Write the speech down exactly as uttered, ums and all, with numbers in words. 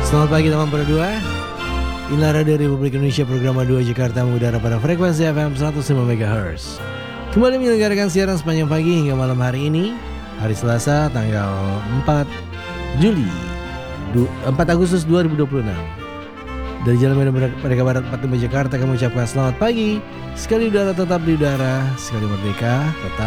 Selamat pagi teman berdua. Inilah Radio Republik Indonesia program dua Jakarta mengudara pada frekuensi F M seratus lima megahertz. Kembali menyelenggarakan siaran sepanjang pagi hingga malam hari ini, hari Selasa tanggal empat Juli empat Agustus dua ribu dua puluh enam. Dari Jalan Medan Merdeka Barat empat puluh lima Jakarta kami ucapkan selamat pagi. Sekali udara tetap di udara, sekali merdeka tetap